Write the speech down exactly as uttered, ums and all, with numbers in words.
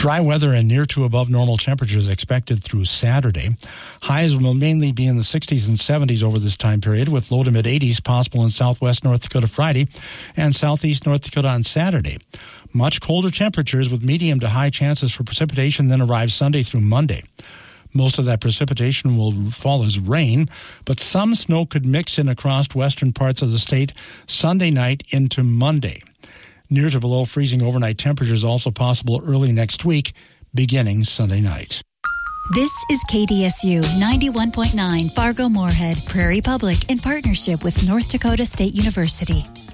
Dry weather and near to above normal temperatures expected through Saturday. Highs will mainly be in the sixties and seventies over this time period, with low to mid eighties possible in southwest North Dakota Friday and southeast North Dakota on Saturday. Much colder temperatures with medium to high chances for precipitation then arrive Sunday through Monday. Most of that precipitation will fall as rain, but some snow could mix in across western parts of the state Sunday night into Monday. Near to below freezing overnight temperatures also possible early next week, beginning Sunday night. This is K D S U ninety-one point nine Fargo-Moorhead, Prairie Public, in partnership with North Dakota State University.